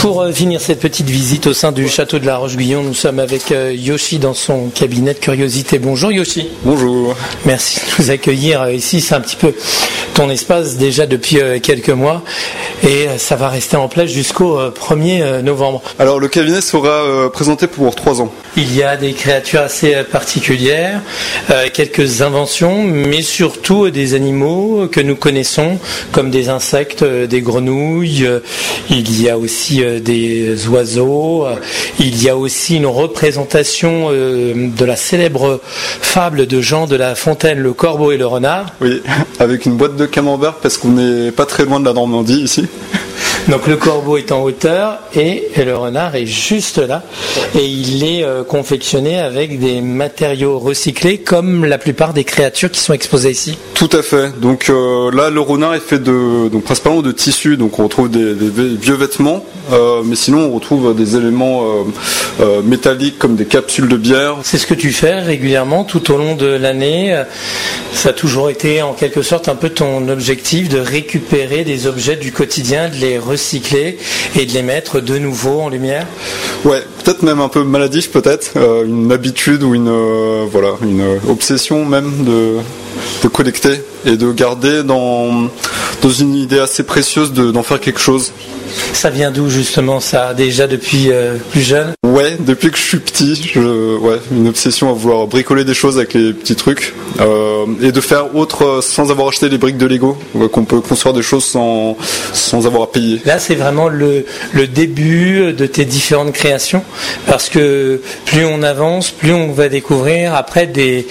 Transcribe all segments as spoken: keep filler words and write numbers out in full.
Pour finir cette petite visite au sein du château de la Roche-Guyon, nous sommes avec Yoshi dans son cabinet de curiosité. Bonjour Yoshi. Bonjour. Merci de nous accueillir ici. C'est un petit peu ton espace déjà depuis quelques mois et ça va rester en place jusqu'au premier novembre. Alors le cabinet sera présenté pour trois ans. Il y a des créatures assez particulières, quelques inventions, mais surtout des animaux que nous connaissons comme des insectes, des grenouilles. Il y a aussi des oiseaux, il y a aussi une représentation de la célèbre fable de Jean de La Fontaine, le corbeau et le renard. Oui, avec une boîte de camembert parce qu'on n'est pas très loin de la Normandie ici. Donc le corbeau est en hauteur et le renard est juste là et il est euh, confectionné avec des matériaux recyclés comme la plupart des créatures qui sont exposées ici. Tout à fait. Donc euh, là le renard est fait de donc principalement de tissu, donc on retrouve des, des vieux vêtements, euh, mais sinon on retrouve des éléments euh, euh, métalliques comme des capsules de bière. C'est ce que tu fais régulièrement tout au long de l'année. Ça a toujours été en quelque sorte un peu ton objectif de récupérer des objets du quotidien, de les recycler et de les mettre de nouveau en lumière. Ouais, peut-être même un peu maladif, peut-être euh, une habitude ou une euh, voilà une obsession même de de collecter et de garder dans dans une idée assez précieuse de, d'en faire quelque chose. Ça vient d'où justement ça? Déjà depuis euh, plus jeune? Ouais, depuis que je suis petit, je, ouais, une obsession à vouloir bricoler des choses avec les petits trucs euh, et de faire autre sans avoir acheté les briques de Lego, ouais, qu'on peut construire des choses sans sans avoir à payer. Là, c'est vraiment le le début de tes différentes créations, parce que plus on avance, plus on va découvrir après des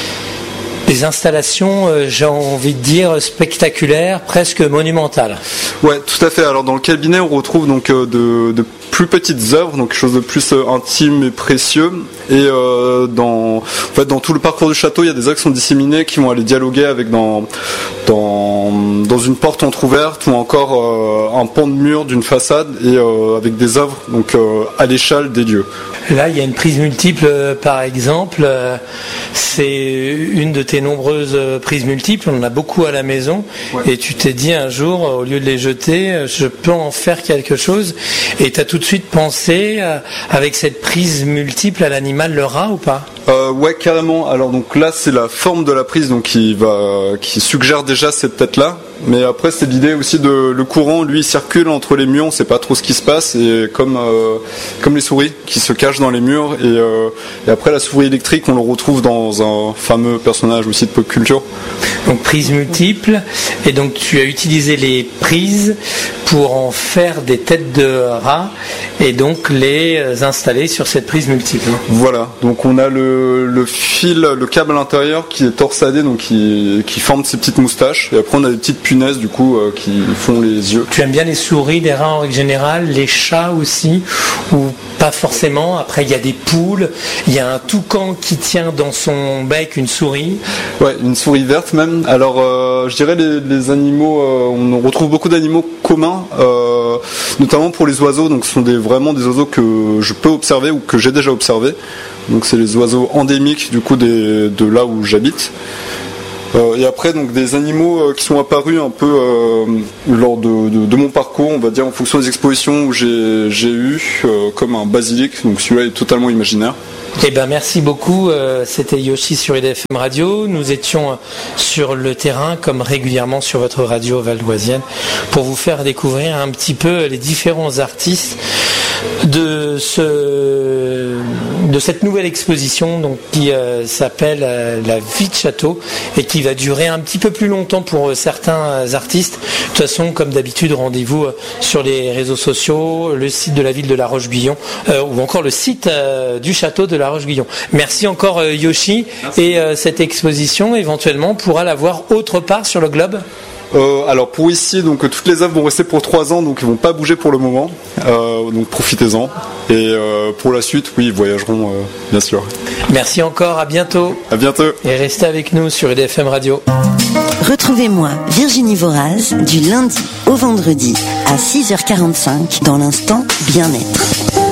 Des installations, euh, j'ai envie de dire, spectaculaires, presque monumentales. Ouais, tout à fait. Alors dans le cabinet, on retrouve donc euh, de, de plus petites œuvres, donc quelque chose de plus euh, intime et précieux. Et euh, dans, en fait, dans tout le parcours du château, il y a des œuvres qui sont disséminées, qui vont aller dialoguer avec dans dans dans une porte entrouverte ou encore euh, un pan de mur d'une façade et euh, avec des œuvres donc euh, à l'échelle des lieux. Là, il y a une prise multiple, euh, par exemple. Euh, c'est une de tes nombreuses euh, prises multiples. On en a beaucoup à la maison. Ouais. Et tu t'es dit un jour, au lieu de les jeter, euh, je peux en faire quelque chose. Et tu as tout de suite pensé, euh, avec cette prise multiple, à l'animal, le rat ou pas? Euh, ouais, carrément. Alors donc là, c'est la forme de la prise donc qui va, qui suggère déjà cette tête-là. Mais après, c'est l'idée aussi de le courant, lui, il circule entre les murs, on sait pas trop ce qui se passe, et comme euh, comme les souris qui se cachent dans les murs. Et, euh, et après, la souris électrique, on le retrouve dans un fameux personnage aussi de pop culture. Donc prises multiples, et donc tu as utilisé les prises pour en faire des têtes de rats et donc les installer sur cette prise multiple. Voilà, donc on a le, le fil, le câble à l'intérieur qui est torsadé, donc qui, qui forme ces petites moustaches, et après on a des petites punaises du coup euh, qui font les yeux. Tu aimes bien les souris, les rats en règle générale, les chats aussi, ou pas forcément? Après il y a des poules, il y a un toucan qui tient dans son bec une souris. Ouais, une souris verte même. Alors euh, je dirais les, les animaux, euh, on retrouve beaucoup d'animaux communs, euh, notamment pour les oiseaux, donc ce sont des, vraiment des oiseaux que je peux observer ou que j'ai déjà observés. Donc c'est les oiseaux endémiques du coup des, de là où j'habite. Euh, et après donc des animaux euh, qui sont apparus un peu euh, lors de, de, de mon parcours, on va dire en fonction des expositions où j'ai, j'ai eu, euh, comme un basilic, donc celui-là est totalement imaginaire. Eh ben merci beaucoup, euh, c'était Yoshi sur I D F M Radio. Nous étions sur le terrain comme régulièrement sur votre radio valdoisienne pour vous faire découvrir un petit peu les différents artistes de ce de cette nouvelle exposition donc qui euh, s'appelle euh, La vie de château et qui va durer un petit peu plus longtemps pour euh, certains artistes. De toute façon, comme d'habitude, rendez-vous euh, sur les réseaux sociaux, le site de la ville de La Roche-Guyon euh, ou encore le site euh, du château de La Roche-Guyon. Merci encore euh, Yoshi. Merci. Et euh, cette exposition éventuellement pourra la voir autre part sur le globe. Euh, alors pour ici, donc toutes les œuvres vont rester pour trois ans, donc ils vont pas bouger pour le moment. Euh, donc profitez-en. Et euh, pour la suite, oui, ils voyageront euh, bien sûr. Merci encore, à bientôt. À bientôt. Et restez avec nous sur I D F M Radio. Retrouvez-moi Virginie Voraz du lundi au vendredi à six heures quarante-cinq dans l'instant bien-être.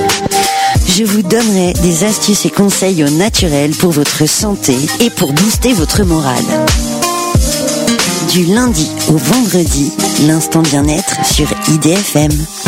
Je vous donnerai des astuces et conseils au naturel pour votre santé et pour booster votre morale. Du lundi au vendredi, l'instant bien-être sur I D F M.